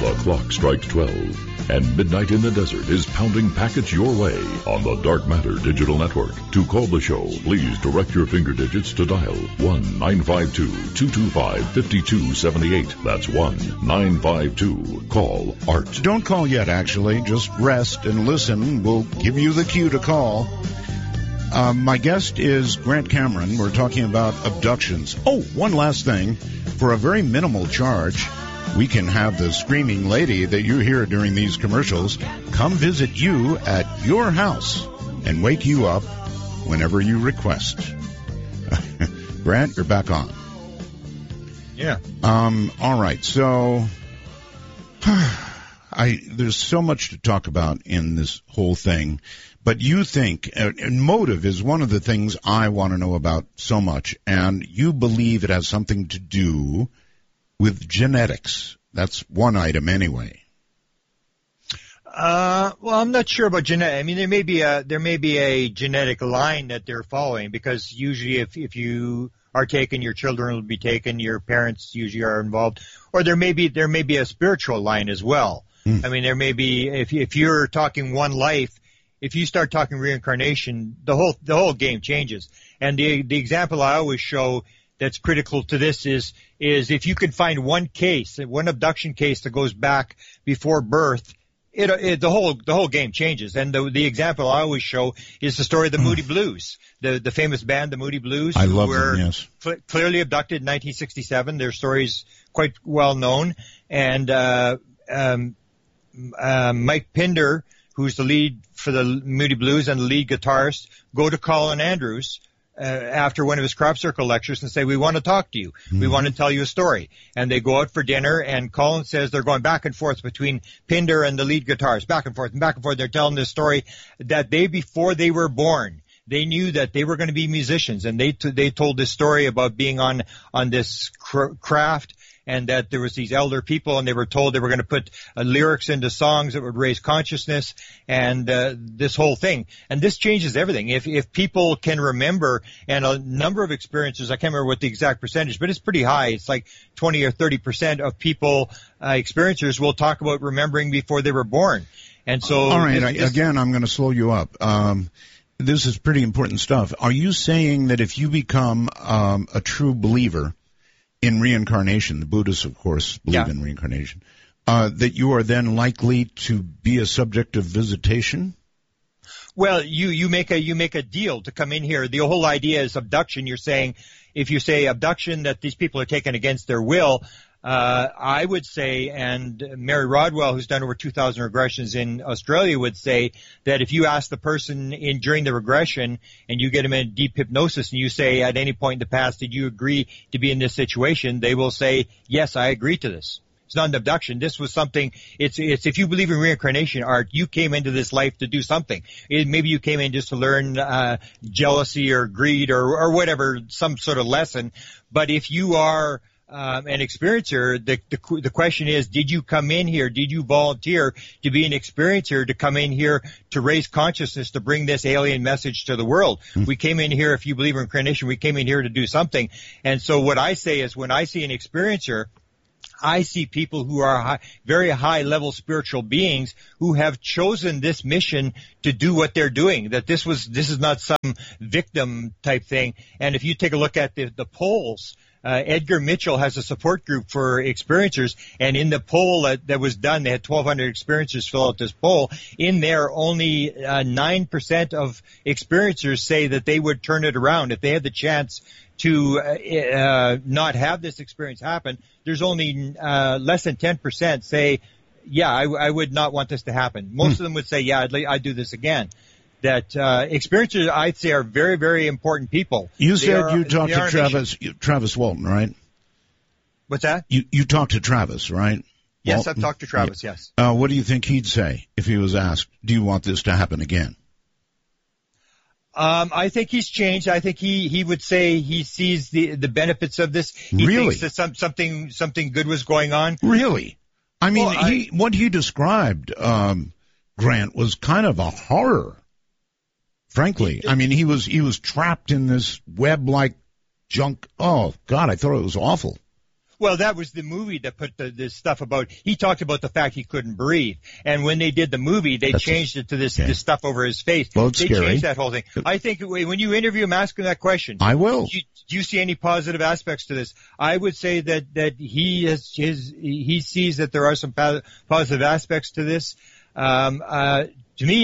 The clock strikes 12, and midnight in the desert is pounding packets your way on the Dark Matter Digital Network. To call the show, please direct your finger digits to dial 1-952-225-5278. That's 1-952-CALL-ART. Don't call yet, actually. Just rest and listen. We'll give you the cue to call. My guest is Grant Cameron. We're talking about abductions. Oh, one last thing. For a very minimal charge, we can have the screaming lady that you hear during these commercials come visit you at your house and wake you up whenever you request. Grant, you're back on. Yeah. All right. So there's so much to talk about in this whole thing. But you think, and motive is one of the things I want to know about so much, and you believe it has something to do with genetics. That's one item anyway. Well, I'm not sure about genetic. I mean, there may be a genetic line that they're following, because usually if you are taken, your children will be taken, your parents usually are involved, or there may be a spiritual line as well. I mean, there may be, if you're talking one life, if you start talking reincarnation, the whole game changes. And the example I always show that's critical to this is if you can find one abduction case that goes back before birth, the whole game changes. And the example I always show is the story of the Moody Blues, the famous band, the Moody Blues. I love them, yes. Clearly abducted in 1967. Their story's quite well known. And Mike Pinder, who's the lead for the Moody Blues and the lead guitarist, go to Colin Andrews after one of his crop circle lectures and say, we want to talk to you. We want to tell you a story. And they go out for dinner, and Colin says they're going back and forth between Pinder and the lead guitarist, back and forth and back and forth. They're telling this story that before they were born, they knew that they were going to be musicians, and they told this story about being on this craft, and that there was these elder people, and they were told they were going to put lyrics into songs that would raise consciousness, and this whole thing. And this changes everything. If people can remember, and a number of experiencers, I can't remember what the exact percentage, but it's pretty high. It's like 20 or 30% of people, experiencers, will talk about remembering before they were born. And so, all right, again, I'm going to slow you up. This is pretty important stuff. Are you saying that if you become a true believer in reincarnation, the Buddhists, of course, believe in reincarnation, that you are then likely to be a subject of visitation? Well, you make a deal to come in here. The whole idea is abduction. You're saying, if you say abduction, that these people are taken against their will, I would say, and Mary Rodwell, who's done over 2,000 regressions in Australia, would say that if you ask the person during the regression and you get them in deep hypnosis and you say at any point in the past, did you agree to be in this situation? They will say, yes, I agree to this. It's not an abduction. This was something, it's if you believe in reincarnation, Art, you came into this life to do something. Maybe you came in just to learn jealousy or greed or whatever, some sort of lesson. But if you are an experiencer, the question is, did you come in here? Did you volunteer to be an experiencer, to come in here to raise consciousness, to bring this alien message to the world? We came in here, if you believe in reincarnation, we came in here to do something. And so what I say is, when I see an experiencer, I see people who are very high-level spiritual beings who have chosen this mission to do what they're doing, that this is not some victim type thing. And if you take a look at the polls, Edgar Mitchell has a support group for experiencers, and in the poll that was done, they had 1,200 experiencers fill out this poll. In there, only 9% of experiencers say that they would turn it around if they had the chance to not have this experience happen. There's only less than 10% say, yeah, I would not want this to happen. Most of them would say, yeah, I'd do this again. That experiencers, I'd say, are very, very important people. You said you talked to Travis Walton, right? What's that? You talked to Travis, right? Yes, I've talked to Travis, yes. What do you think he'd say if he was asked, do you want this to happen again? I think he's changed. I think he would say he sees the benefits of this. He thinks that something good was going on. Really? I mean, what he described, Grant, was kind of a horror. Frankly, I mean, he was trapped in this web-like junk. Oh God, I thought it was awful. Well, that was the movie that put this stuff about, he talked about the fact he couldn't breathe. And when they did the movie, they changed it to this stuff over his face. Well, it's they scary. changed that whole thing. I think when you interview him, ask him that question. I will. Do you see any positive aspects to this? I would say that he sees that there are some positive aspects to this. To me,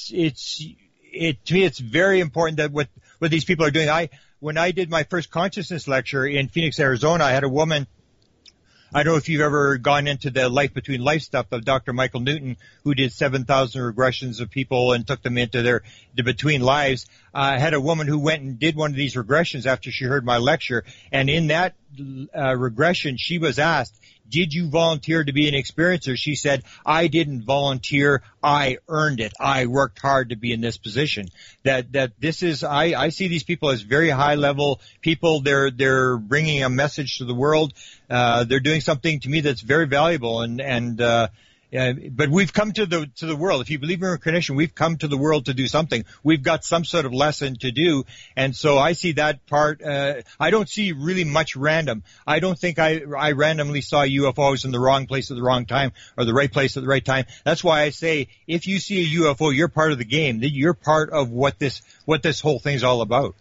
it's very important that what these people are doing. When I did my first consciousness lecture in Phoenix, Arizona, I had a woman. I don't know if you've ever gone into the life between life stuff of Dr. Michael Newton, who did 7,000 regressions of people and took them into the between lives. I had a woman who went and did one of these regressions after she heard my lecture. And in that regression, she was asked, did you volunteer to be an experiencer? She said, I didn't volunteer. I earned it. I worked hard to be in this position. That this is, I see these people as very high level people. They're bringing a message to the world. They're doing something to me that's very valuable. But we've come to the world. If you believe in reincarnation, we've come to the world to do something. We've got some sort of lesson to do. And so I see that part. I don't see really much random. I don't think I randomly saw UFOs in the wrong place at the wrong time or the right place at the right time. That's why I say if you see a UFO, you're part of the game. You're part of what this whole thing's all about.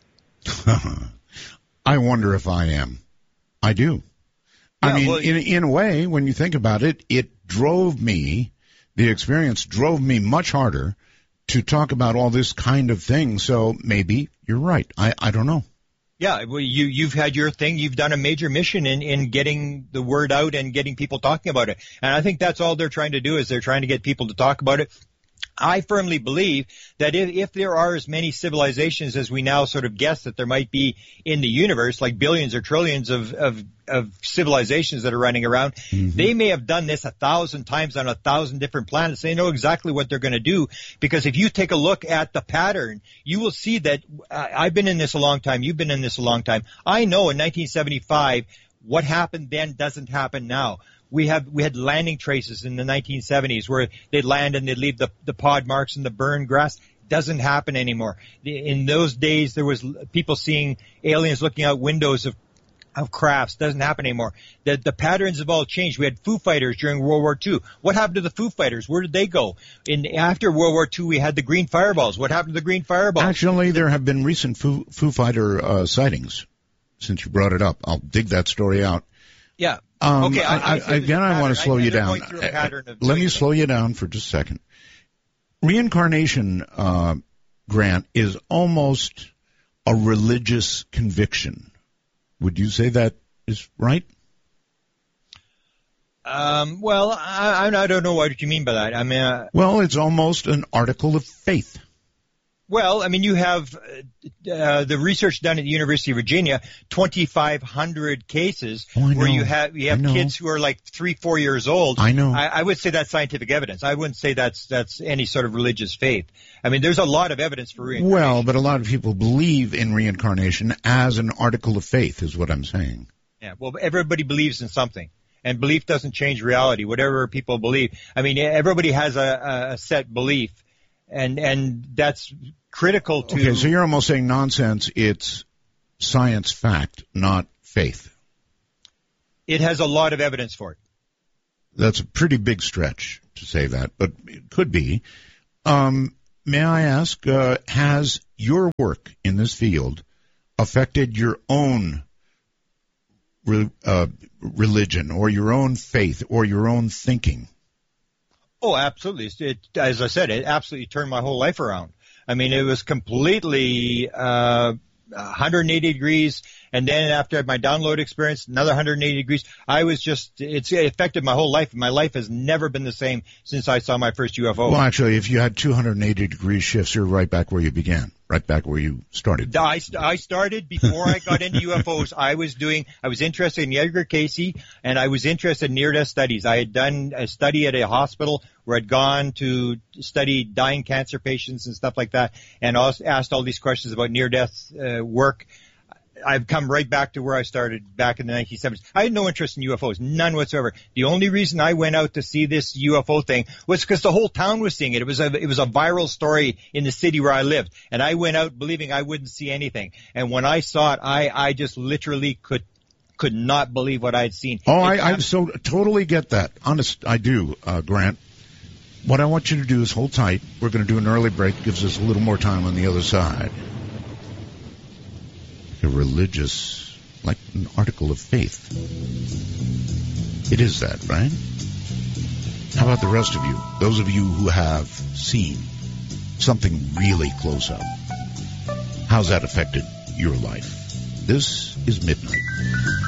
I wonder if I am. I do. Yeah, I mean, in a way, when you think about it, the experience drove me much harder to talk about all this kind of thing. So maybe you're right. I don't know. Yeah, well, you've had your thing. You've done a major mission in getting the word out and getting people talking about it. And I think that's all they're trying to do is they're trying to get people to talk about it. I firmly believe that if there are as many civilizations as we now sort of guess that there might be in the universe, like billions or trillions of civilizations that are running around, they may have done this 1,000 times on 1,000 different planets. They know exactly what they're going to do, because if you take a look at the pattern, you will see that I've been in this a long time. You've been in this a long time. I know in 1975, what happened then doesn't happen now. We had landing traces in the 1970s where they'd land and they'd leave the pod marks and the burned grass. Doesn't happen anymore. In those days, there was people seeing aliens looking out windows of crafts. Doesn't happen anymore. The patterns have all changed. We had Foo Fighters during World War II. What happened to the Foo Fighters? Where did they go? After World War II, we had the Green Fireballs. What happened to the Green Fireballs? Actually, there have been recent Foo Fighter sightings. Since you brought it up, I'll dig that story out. Yeah. Okay. I want to slow you down. Let me slow you down for just a second. Reincarnation, Grant, is almost a religious conviction. Would you say that is right? Well, I don't know what you mean by that. I mean, well, it's almost an article of faith. Well, I mean, you have the research done at the University of Virginia, 2,500 cases where you have kids who are like 3-4 years old. I know. I would say that's scientific evidence. I wouldn't say that's any sort of religious faith. I mean, there's a lot of evidence for reincarnation. Well, but a lot of people believe in reincarnation as an article of faith, is what I'm saying. Yeah. Well, everybody believes in something. And belief doesn't change reality, whatever people believe. I mean, everybody has a set belief. And that's critical to... Okay, so you're almost saying nonsense. It's science fact, not faith. It has a lot of evidence for it. That's a pretty big stretch to say that, but it could be. May I ask, has your work in this field affected your own religion or your own faith or your own thinking? Oh, absolutely. As I said, it absolutely turned my whole life around. I mean, it was completely 180 degrees, and then after my download experience, another 180 degrees. It affected my whole life. My life has never been the same since I saw my first UFO. Well, actually, if you had 280 degree shifts, you're right back where you began, right back where you started. I started before I got into UFOs. I was interested in Edgar Cayce, and I was interested in near-death studies. I had done a study at a hospital where I'd gone to study dying cancer patients and stuff like that, and also asked all these questions about near-death work. I've come right back to where I started back in the 1970s. I had no interest in UFOs, none whatsoever. The only reason I went out to see this UFO thing was because the whole town was seeing it. It was a viral story in the city where I lived, and I went out believing I wouldn't see anything. And when I saw it, I just literally could not believe what I had seen. Oh, I so totally get that. Honest, I do, Grant. What I want you to do is hold tight. We're going to do an early break. Gives us a little more time on the other side. A religious, like an article of faith. It is that, right? How about the rest of you? Those of you who have seen something really close up. How's that affected your life? This is Midnight.